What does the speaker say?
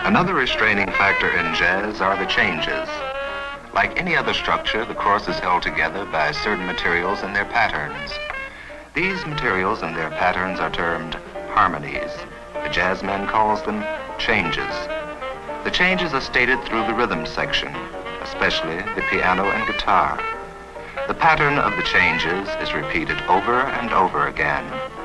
Another restraining factor in jazz are the changes. Like any other structure, the chorus is held together by certain materials and their patterns. These materials and their patterns are termed harmonies. The jazzman calls them changes. The changes are stated through the rhythm section, especially the piano and guitar. The pattern of the changes is repeated over and over again.